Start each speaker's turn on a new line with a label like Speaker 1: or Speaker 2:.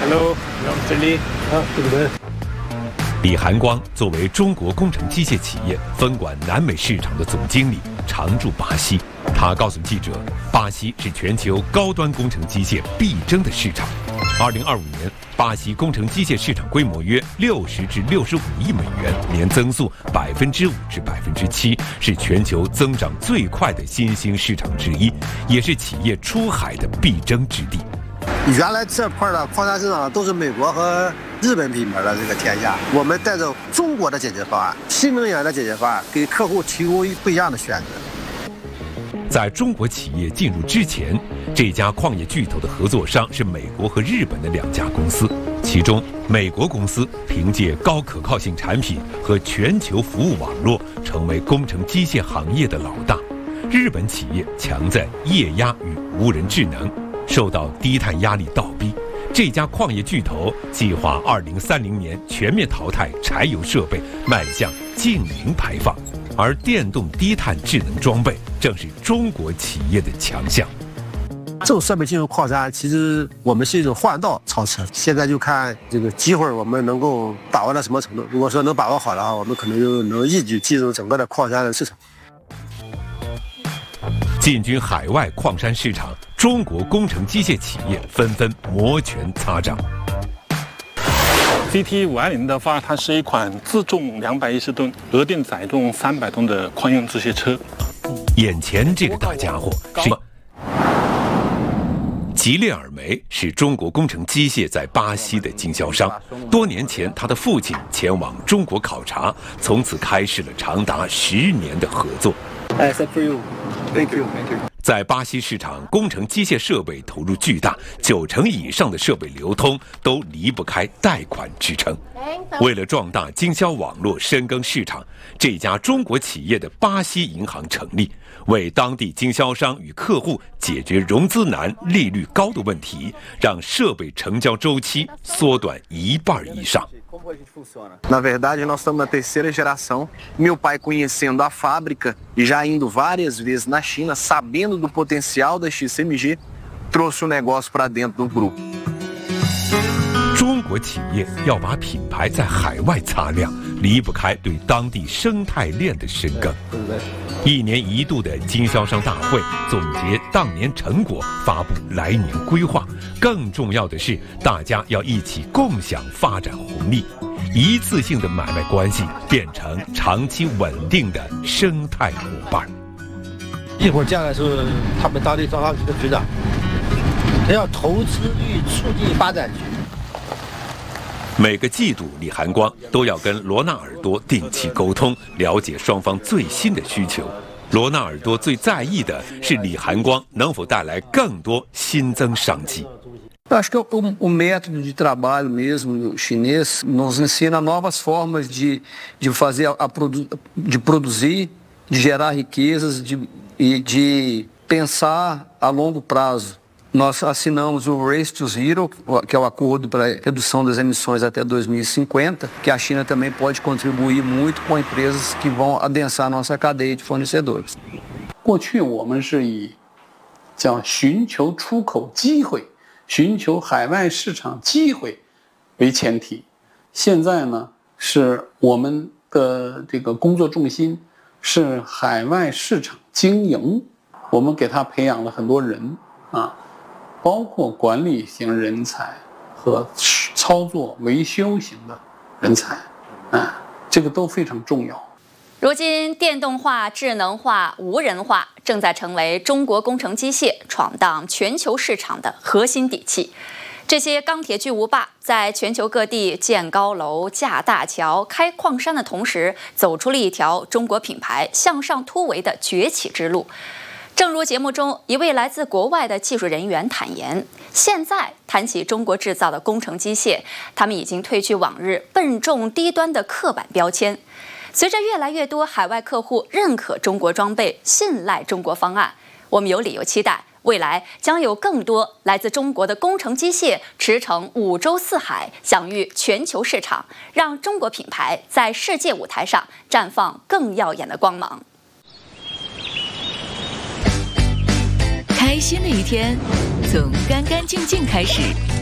Speaker 1: Hello， 这里这个门。
Speaker 2: 李寒光作为中国工程机械企业分管南美市场的总经理，常驻巴西。他告诉记者，巴西是全球高端工程机械必争的市场。2025年，巴西工程机械市场规模约60至65亿美元，年增速5%至7%，是全球增长最快的新兴市场之一，也是企业出海的必争之地。
Speaker 3: 原来这块的矿山市场都是美国和日本品牌的这个天下，我们带着中国的解决方案、新能源的解决方案，给客户提供不一样的选择。
Speaker 2: 在中国企业进入之前，这家矿业巨头的合作商是美国和日本的2家公司，其中美国公司凭借高可靠性产品和全球服务网络，成为工程机械行业的老大。日本企业强在液压与无人智能，受到低碳压力倒逼，这家矿业巨头计划2030年全面淘汰柴油设备，迈向净零排放。而电动低碳智能装备正是中国企业的强项。
Speaker 3: 这种设备进入矿山，其实我们是一种换道超车。现在就看这个机会，我们能够把握到什么程度。如果说能把握好的话，我们可能就能一举进入整个的矿山的市场。
Speaker 2: 进军海外矿山市场，中国工程机械企业纷纷摩拳擦掌。
Speaker 1: GT520的话，它是一款自重210吨、额定载重300吨的矿用机械车。
Speaker 2: 眼前这个大家伙是吉列尔梅，是中国工程机械在巴西的经销商。多年前，他的父亲前往中国考察，从此开始了长达10年的合作。
Speaker 3: Thank you.
Speaker 2: 在巴西市场，工程机械设备投入巨大，90%以上的设备流通都离不开贷款支撑。为了壮大经销网络、深耕市场，这家中国企业的巴西银行成立，为当地经销商与客户解决融资难、利率高的问题，让设备成交周期缩短1半以上。
Speaker 4: Na verdade, nós estamos na terceira geração. Meu pai conhecendo a fábrica e já indo várias vezes na China, sabendo do potencial da XCMG, trouxe o negócio para dentro do grupo.
Speaker 2: 中国企业要把品牌在海外擦亮，离不开对当地生态链的深耕。1年1度的经销商大会总结当年成果，发布来年规划。更重要的是，大家要一起共享发展红利，一次性的买卖关系变成长期稳定的生态伙伴。
Speaker 3: 一会儿将来是他们当地招商局的局长，他要投资与促进发展局。
Speaker 2: 每个季度，李寒光都要跟罗纳尔多定期沟通，了解双方最新的需求。罗纳尔多最在意的是李寒光能否带来更多新增商机。
Speaker 4: Eu acho que o método de trabalho mesmo chinês nos ensina novas formas de fazer de produzir, de gerar riquezas e de pensar a longo prazo. Nós assinamos o Race to Zero, que é o acordo para a redução das emissões até 2050, que a China também pode contribuir muito com empresas que vão adensar a nossa cadeia de fornecedores.
Speaker 5: 过去我们是以叫寻求出口机会、寻求海外市场机会为前提，现在呢是我们的这个工作重心是海外市场经营，我们给他培养了很多人啊。包括管理型人才和操作维修型的人才，这个都非常重要。
Speaker 6: 如今，电动化、智能化、无人化正在成为中国工程机械闯荡全球市场的核心底气。这些钢铁巨无霸在全球各地建高楼、架大桥、开矿山的同时，走出了一条中国品牌向上突围的崛起之路。正如节目中一位来自国外的技术人员坦言，现在谈起中国制造的工程机械，他们已经褪去往日笨重低端的刻板标签。随着越来越多海外客户认可中国装备、信赖中国方案，我们有理由期待未来将有更多来自中国的工程机械驰骋5洲4海，享誉全球市场，让中国品牌在世界舞台上绽放更耀眼的光芒。
Speaker 7: 开心的一天从干干净净开始，